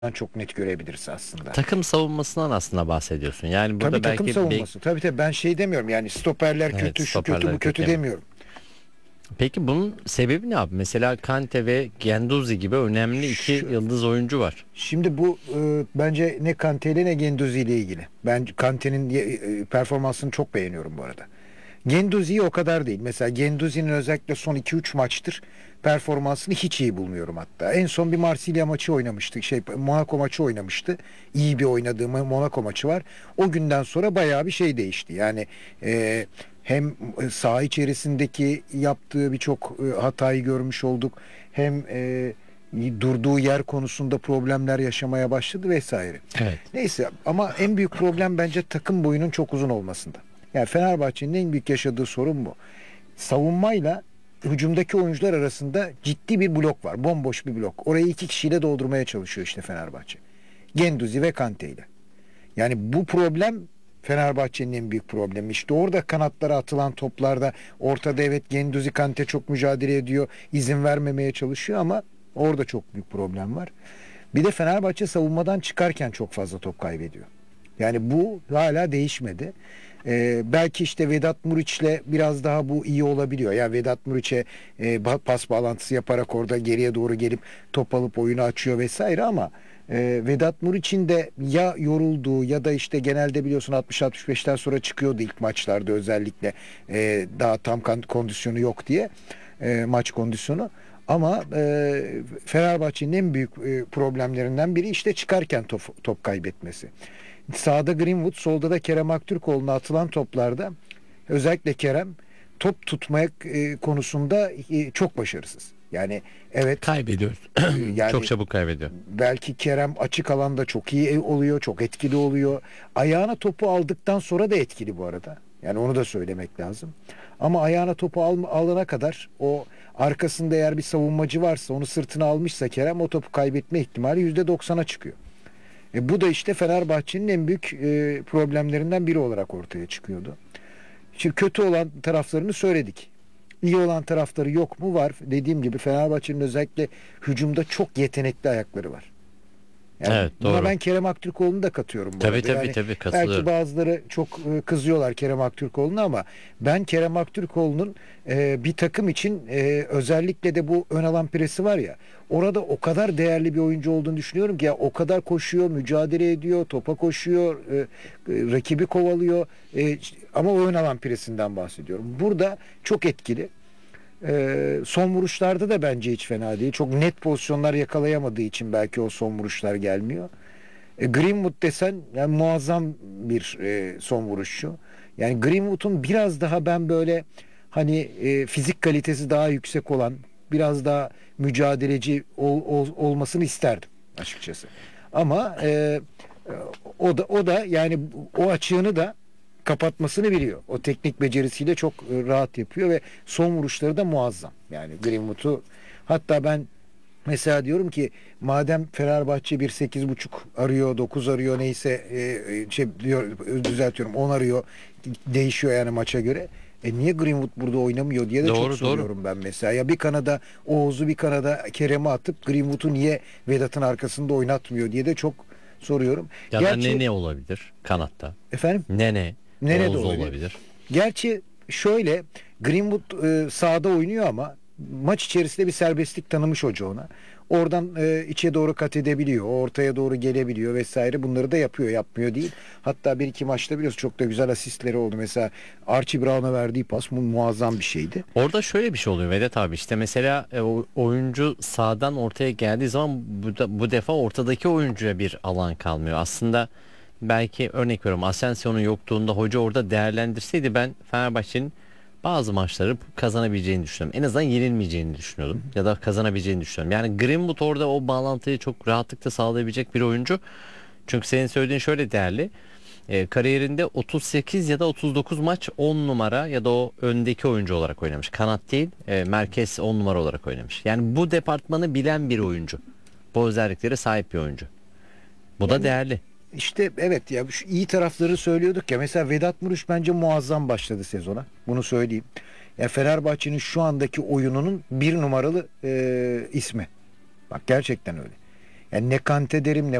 çok net görebiliriz aslında. Takım savunmasından aslında bahsediyorsun. Yani Tabii burada takım belki savunması. Tabii ben şey demiyorum yani stoperler evet, kötü, şu kötü, bu stoperler kötü kötü demiyor. demiyorum. Peki bunun sebebi ne abi? Mesela Kante ve Guendouzi gibi önemli iki Şu, yıldız oyuncu var. Şimdi bu bence ne Kante ile ne Guendouzi ile ilgili. Ben Kante'nin performansını çok beğeniyorum bu arada. Guendouzi'yi o kadar değil. Mesela Guendouzi'nin özellikle son 2-3 maçtır performansını hiç iyi bulmuyorum hatta. En son bir Marsilya maçı oynamıştı. Monaco maçı oynamıştı. İyi bir oynadığı Monaco maçı var. O günden sonra bayağı bir şey değişti. Yani hem saha içerisindeki yaptığı birçok hatayı görmüş olduk. Hem durduğu yer konusunda problemler yaşamaya başladı vesaire. Evet. Neyse ama en büyük problem bence takım boyunun çok uzun olmasında. Yani Fenerbahçe'nin en büyük yaşadığı sorun bu. Savunmayla hücumdaki oyuncular arasında ciddi bir blok var. Bomboş bir blok. Orayı iki kişiyle doldurmaya çalışıyor işte Fenerbahçe. Genduzi ve Kante ile. Yani bu problem Fenerbahçe'nin en büyük problemi. İşte orada kanatlara atılan toplarda ortada evet Genduzi Kante çok mücadele ediyor. İzin vermemeye çalışıyor ama orada çok büyük problem var. Bir de Fenerbahçe savunmadan çıkarken çok fazla top kaybediyor. Yani bu hala değişmedi. Belki işte Vedat Muriç'le biraz daha bu iyi olabiliyor. Yani Vedat Muriç'e pas bağlantısı yaparak orada geriye doğru gelip top alıp oyunu açıyor vesaire ama Vedat Muriç'in de ya yorulduğu ya da işte genelde biliyorsun 60-65'ten sonra çıkıyordu ilk maçlarda özellikle daha tam kondisyonu yok diye maç kondisyonu. Ama Fenerbahçe'nin en büyük problemlerinden biri işte çıkarken top kaybetmesi. Sağda Greenwood, solda da Kerem Aktürkoğlu'na atılan toplarda özellikle Kerem top tutmaya konusunda çok başarısız. Yani evet Kaybediyor. Çok yani çabuk kaybediyor. belki Kerem açık alanda çok iyi oluyor, çok etkili oluyor. Ayağına topu aldıktan sonra da etkili bu arada. Yani onu da söylemek lazım. Ama ayağına topu alana kadar o arkasında eğer bir savunmacı varsa onu sırtına almışsa Kerem o topu kaybetme ihtimali %90'a çıkıyor. Bu da işte Fenerbahçe'nin en büyük problemlerinden biri olarak ortaya çıkıyordu. Şimdi kötü olan taraflarını söyledik. İyi olan tarafları yok mu? Var. Dediğim gibi Fenerbahçe'nin özellikle hücumda çok yetenekli ayakları var. Yani Evet, buna doğru. ben Kerem Aktürkoğlu'nu da katıyorum bu Tabii arada. tabii Yani tabii, belki katılıyorum. bazıları çok kızıyorlar Kerem Aktürkoğlu'na ama ben Kerem Aktürkoğlu'nun bir takım için özellikle de bu ön alan presi var ya orada o kadar değerli bir oyuncu olduğunu düşünüyorum ki ya o kadar koşuyor, mücadele ediyor, topa koşuyor, rakibi kovalıyor. Ama o ön alan presinden bahsediyorum. Burada çok etkili. Son vuruşlarda da bence hiç fena değil. Çok net pozisyonlar yakalayamadığı için belki o son vuruşlar gelmiyor. Greenwood desen yani muazzam bir son vuruşçu. Yani Greenwood'un biraz daha ben böyle hani fizik kalitesi daha yüksek olan biraz daha mücadeleci olmasını isterdim açıkçası. Ama o da yani o açığını da kapatmasını biliyor. O teknik becerisiyle çok rahat yapıyor ve son vuruşları da muazzam. Yani Greenwood'u hatta ben mesela diyorum ki madem Fenerbahçe bir 8,5 arıyor, 9 arıyor neyse diyor düzeltiyorum 10 arıyor değişiyor yani maça göre. Niye Greenwood burada oynamıyor diye de çok Doğru doğru. soruyorum ben mesela. Ya bir kanada Oğuz'u bir kanada Kerem'i atıp Greenwood'u niye Vedat'ın arkasında oynatmıyor diye de çok soruyorum. Ya da Gerçi Nene olabilir kanatta. efendim Nene, nerede Oğuz olabilir? olabilir. Gerçi şöyle Greenwood sahada oynuyor ama maç içerisinde bir serbestlik tanımış hoca ona. Oradan içe doğru kat edebiliyor. Ortaya doğru gelebiliyor vesaire. Bunları da yapıyor. Yapmıyor değil. Hatta bir iki maçta biliyorsun çok da güzel asistleri oldu. Mesela Archie Brown'a verdiği pas muazzam bir şeydi. Orada şöyle bir şey oluyor Vedat abi, işte mesela oyuncu sağdan ortaya geldiği zaman bu defa ortadaki oyuncuya bir alan kalmıyor. Aslında belki örnek veriyorum, Asensio'nun yokluğunda hoca orada değerlendirseydi ben Fenerbahçe'nin bazı maçları kazanabileceğini düşünüyorum. En azından yenilmeyeceğini düşünüyordum ya da kazanabileceğini düşünüyorum. Yani Greenwood orada o bağlantıyı çok rahatlıkla sağlayabilecek bir oyuncu. Çünkü senin söylediğin şöyle değerli. Kariyerinde 38 ya da 39 maç 10 numara ya da o öndeki oyuncu olarak oynamış. Kanat değil, merkez 10 numara olarak oynamış. Yani bu departmanı bilen bir oyuncu. Bu özelliklere sahip bir oyuncu. Bu da Yani değerli. işte evet ya şu iyi tarafları söylüyorduk ya. Mesela Vedat Muriç bence muazzam başladı sezona. Bunu söyleyeyim. Ya Fenerbahçe'nin şu andaki oyununun bir numaralı ismi. Bak gerçekten öyle. Yani ne Kante derim, ne